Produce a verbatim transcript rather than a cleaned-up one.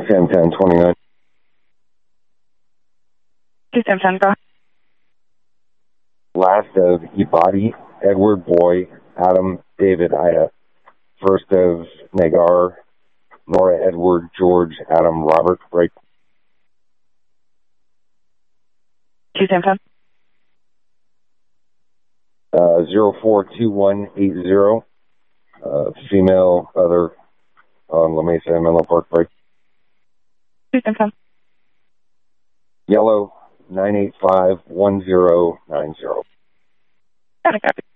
ten ten twenty-nine. two seven ten, go. Last of Ibadi, Edward, Boy, Adam, David, Ida. First of Nagar, Nora, Edward, George, Adam, Robert, right? two seven ten. Uh, zero four two one eight zero. Uh, female, other, on La Mesa and Menlo Park, right? two seven ten. Yellow, nine eight five one zero nine zero. Got it, copy.